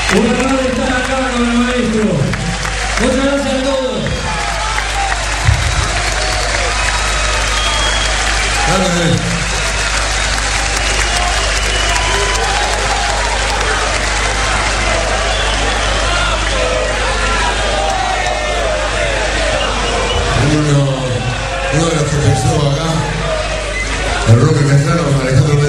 Un honor estar acá con el maestro. Muchas gracias a todos. Uno de los que pensó acá, el rock mexicano, Alejandro